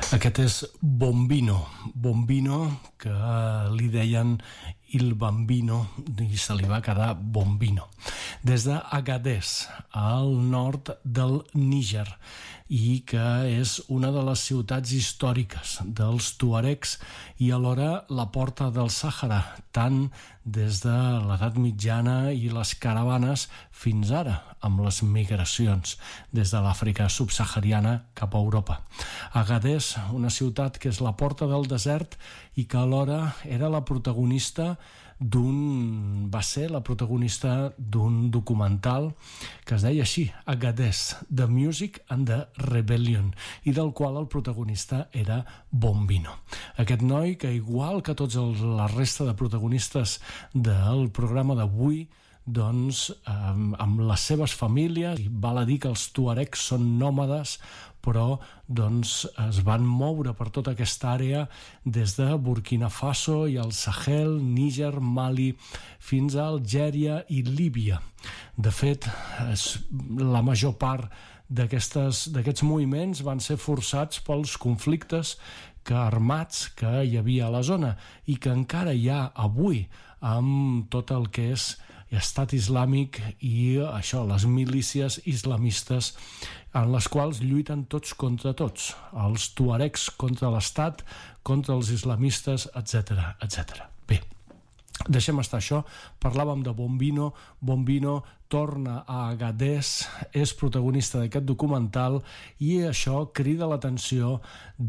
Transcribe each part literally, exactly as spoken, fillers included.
Aquest és Bombino, Bombino, que li deien Il Bambino i se li va quedar Bombino. Des d'Agadez, al nord del Níger, i que és una de les ciutats històriques dels tuaregs i alhora la porta del Sàhara, tant des de l'edat mitjana i les caravanes fins ara, amb les migracions des de l'Àfrica subsahariana cap a Europa. Agadez, una ciutat que és la porta del desert i que alhora era la protagonista d'un... va ser la protagonista d'un documental que es deia així, Agadez, The Music and the Rebellion, i del qual el protagonista era Bombino. Aquest noi que, igual que tots els, la resta de protagonistes del programa d'avui, doncs eh, amb les seves famílies, i val a dir que els tuaregs són nòmades, però doncs es van moure per tota aquesta àrea des de Burkina Faso i el Sahel, Níger, Mali, fins a Algèria i Líbia. De fet, es, la major part d'aquestes, d'aquests moviments van ser forçats pels conflictes que armats que hi havia a la zona i que encara hi ha avui amb tot el que és estat islàmic i això, les milícies islamistes en les quals lluiten tots contra tots, els tuaregs contra l'estat, contra els islamistes, etcètera, etcètera. Bé, deixem estar això. Parlàvem de Bombino. Bombino torna a Agadez, és protagonista d'aquest documental i això crida l'atenció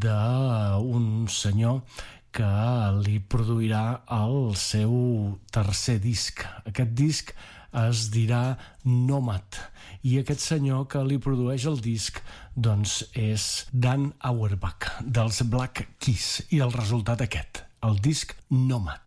d'un senyor que li produirà el seu tercer disc. Aquest disc es dirà Nomad, i aquest senyor que li produeix el disc doncs és Dan Auerbach dels Black Keys, i el resultat aquest, el disc Nomad.